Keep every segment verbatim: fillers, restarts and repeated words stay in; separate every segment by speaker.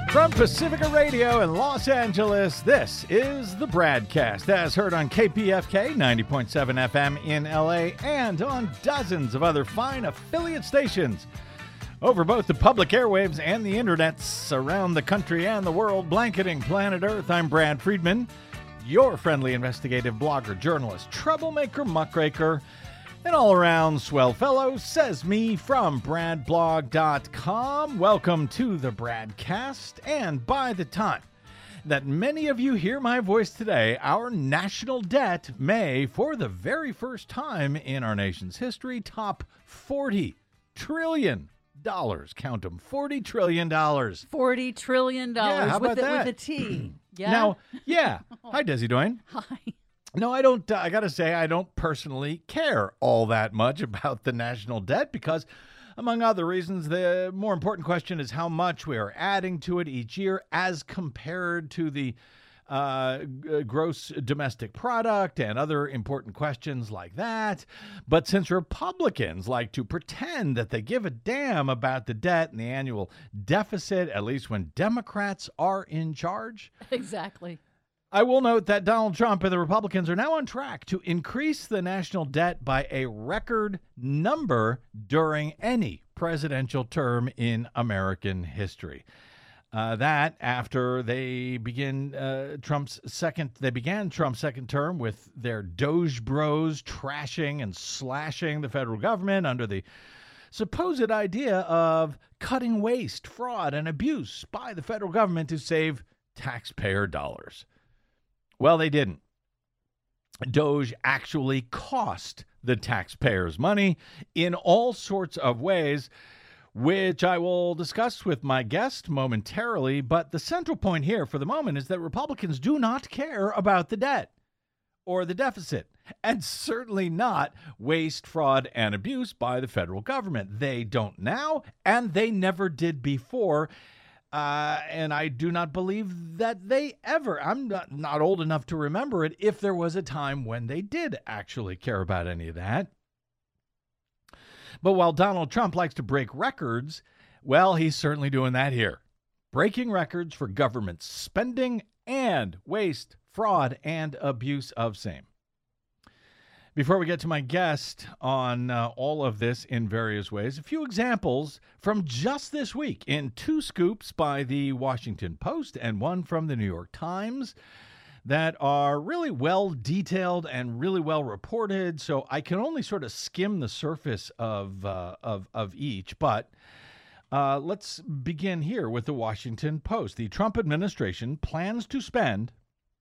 Speaker 1: From Pacifica Radio in Los Angeles, this is the Bradcast, as heard on K P F K ninety point seven F M in L A and on dozens of other fine affiliate stations over both the public airwaves and the internets around the country and the world, blanketing planet Earth. I'm Brad Friedman, your friendly investigative blogger, journalist, troublemaker, muckraker, and all-around swell fellow, says me from brad blog dot com. Welcome to the Bradcast, and by the time that many of you hear my voice today, our national debt may, for the very first time in our nation's history, top forty trillion dollars. Count them, forty trillion dollars.
Speaker 2: forty trillion dollars
Speaker 1: Yeah, how
Speaker 2: with,
Speaker 1: about
Speaker 2: it,
Speaker 1: that?
Speaker 2: with a T. Yeah.
Speaker 1: Now, yeah. Hi, Desi Doyne.
Speaker 2: Hi.
Speaker 1: No, I don't. Uh, I got to say, I don't personally care all that much about the national debt because, among other reasons, the more important question is how much we are adding to it each year as compared to the uh, g- gross domestic product and other important questions like that. But since Republicans like to pretend that they give a damn about the debt and the annual deficit, at least when Democrats are in charge,
Speaker 2: Exactly.
Speaker 1: I will note that Donald Trump and the Republicans are now on track to increase the national debt by a record number during any presidential term in American history. Uh, that after they begin uh, Trump's second, they began Trump's second term with their Doge bros trashing and slashing the federal government under the supposed idea of cutting waste, fraud, and abuse by the federal government to save taxpayer dollars. Well, they didn't. Doge actually cost the taxpayers money in all sorts of ways, which I will discuss with my guest momentarily. But the central point here for the moment is that Republicans do not care about the debt or the deficit, and certainly not waste, fraud, and abuse by the federal government. They don't now, and they never did before. Uh, and I do not believe that they ever, I'm not, not old enough to remember it, if there was a time when they did actually care about any of that. But while Donald Trump likes to break records, well, he's certainly doing that here. Breaking records for government spending and waste, fraud, and abuse of same. Before we get to my guest on uh, all of this in various ways, a few examples from just this week in two scoops by the Washington Post and one from the New York Times that are really well detailed and really well reported. So I can only sort of skim the surface of uh, of, of each. But uh, let's begin here with the Washington Post. The Trump administration plans to spend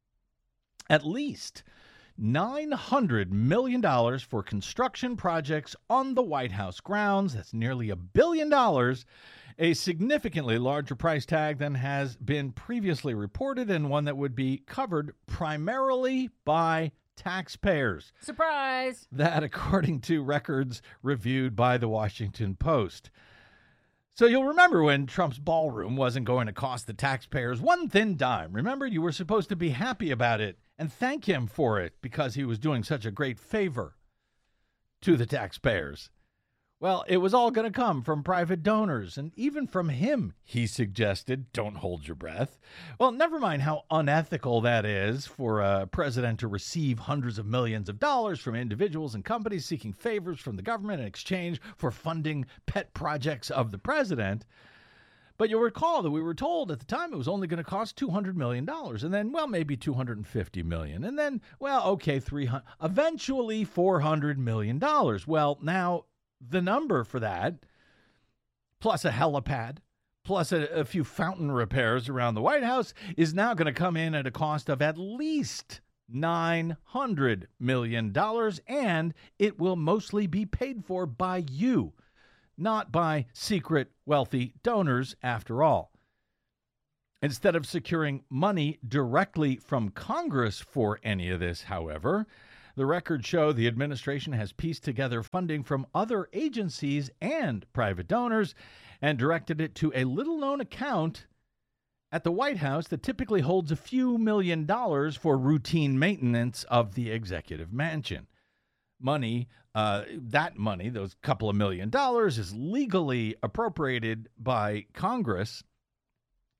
Speaker 1: at least nine hundred million dollars for construction projects on the White House grounds. That's nearly a billion dollars, a significantly larger price tag than has been previously reported, and one that would be covered primarily by taxpayers.
Speaker 2: Surprise.
Speaker 1: That, according to records reviewed by the Washington Post. So you'll remember when Trump's ballroom wasn't going to cost the taxpayers one thin dime. Remember, you were supposed to be happy about it and thank him for it because he was doing such a great favor to the taxpayers. Well, it was all going to come from private donors, and even from him, he suggested, don't hold your breath. Well, never mind how unethical that is for a president to receive hundreds of millions of dollars from individuals and companies seeking favors from the government in exchange for funding pet projects of the president. But you'll recall that we were told at the time it was only going to cost two hundred million dollars, and then, well, maybe two hundred fifty million dollars, and then, well, okay, three hundred, eventually four hundred million dollars. Well, now the number for that, plus a helipad, plus a, a few fountain repairs around the White House, is now going to come in at a cost of at least nine hundred million dollars, and it will mostly be paid for by you, not by secret wealthy donors after all. Instead of securing money directly from Congress for any of this, however, the records show the administration has pieced together funding from other agencies and private donors and directed it to a little-known account at the White House that typically holds a few million dollars for routine maintenance of the executive mansion. Money, uh, that money, those couple of million dollars, is legally appropriated by Congress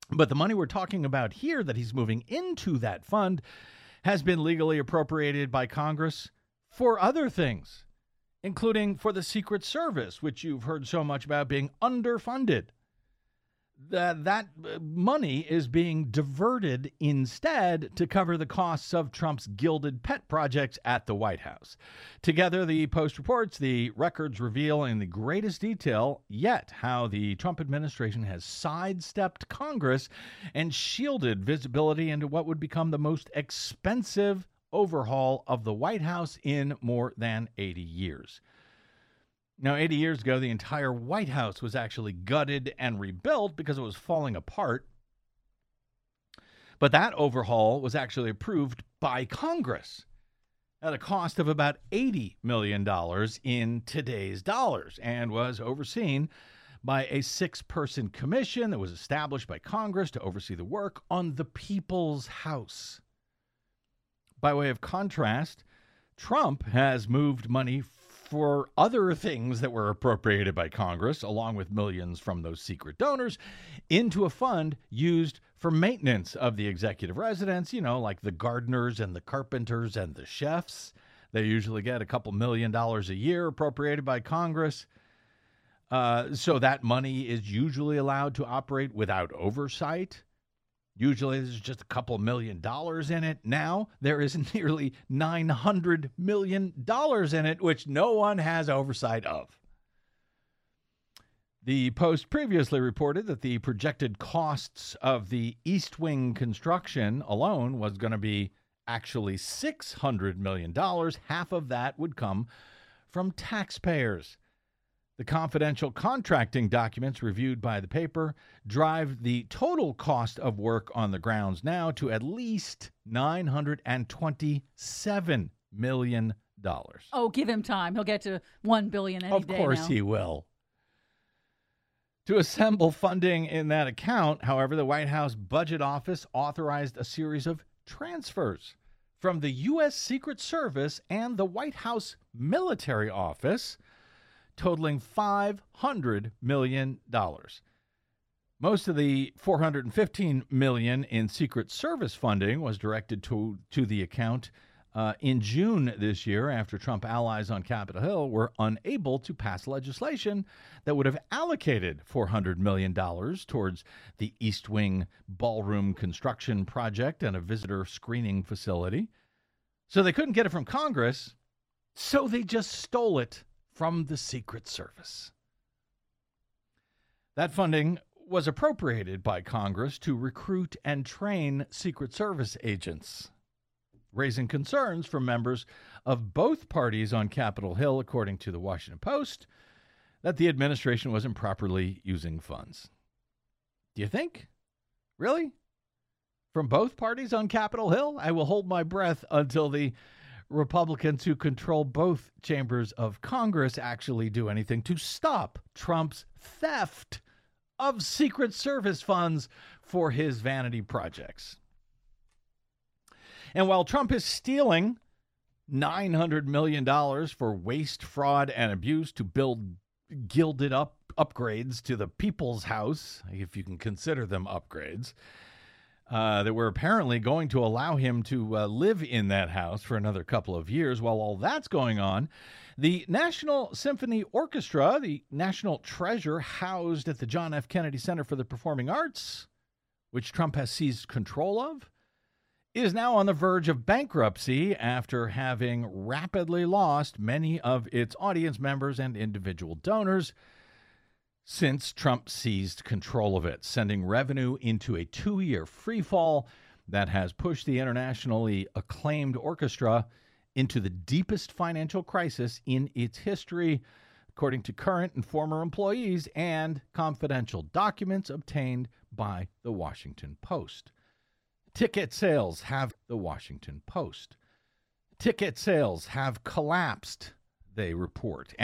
Speaker 1: But the money we're talking about here that he's moving into that fund has been legally appropriated by Congress for other things, including for the Secret Service, which you've heard so much about being underfunded. That that money is being diverted instead to cover the costs of Trump's gilded pet projects at the White House. Together, the Post reports the records reveal in the greatest detail yet how the Trump administration has sidestepped Congress and shielded visibility into what would become the most expensive overhaul of the White House in more than eighty years. Now, eighty years ago, the entire White House was actually gutted and rebuilt because it was falling apart. But that overhaul was actually approved by Congress at a cost of about eighty million dollars in today's dollars and was overseen by a six-person commission that was established by Congress to oversee the work on the People's House. By way of contrast, Trump has moved money for other things that were appropriated by Congress, along with millions from those secret donors, into a fund used for maintenance of the executive residence, you know, like the gardeners and the carpenters and the chefs. They usually get a couple million dollars a year appropriated by Congress. Uh, so that money is usually allowed to operate without oversight. Usually there's just a couple million dollars in it. Now there is nearly nine hundred million dollars in it, which no one has oversight of. The Post previously reported that the projected costs of the East Wing construction alone was going to be actually six hundred million dollars. Half of that would come from taxpayers. The confidential contracting documents reviewed by the paper drive the total cost of work on the grounds now to at least nine hundred twenty-seven million dollars.
Speaker 2: Oh, give him time. He'll get to one billion dollars any day
Speaker 1: Of course
Speaker 2: now.
Speaker 1: he will. To assemble funding in that account, however, the White House Budget Office authorized a series of transfers from the U S Secret Service and the White House Military Office, totaling five hundred million dollars. Most of the four hundred fifteen million dollars in Secret Service funding was directed to, to the account uh, in June this year after Trump allies on Capitol Hill were unable to pass legislation that would have allocated four hundred million dollars towards the East Wing ballroom construction project and a visitor screening facility. So they couldn't get it from Congress, so they just stole it from the Secret Service. That funding was appropriated by Congress to recruit and train Secret Service agents, raising concerns from members of both parties on Capitol Hill, according to the Washington Post, that the administration wasn't properly using funds. Do you think? Really? From both parties on Capitol Hill? I will hold my breath until the Republicans who control both chambers of Congress actually do anything to stop Trump's theft of Secret Service funds for his vanity projects. And while Trump is stealing nine hundred million dollars for waste, fraud, and abuse to build gilded up upgrades to the People's House, if you can consider them upgrades, Uh, that were apparently going to allow him to uh, live in that house for another couple of years. While all that's going on, the National Symphony Orchestra, the national treasure housed at the John F. Kennedy Center for the Performing Arts, which Trump has seized control of, is now on the verge of bankruptcy after having rapidly lost many of its audience members and individual donors since Trump seized control of it, sending revenue into a two-year freefall that has pushed the internationally acclaimed orchestra into the deepest financial crisis in its history, according to current and former employees and confidential documents obtained by the Washington Post. Ticket sales have the Washington Post. Ticket sales have collapsed, they report.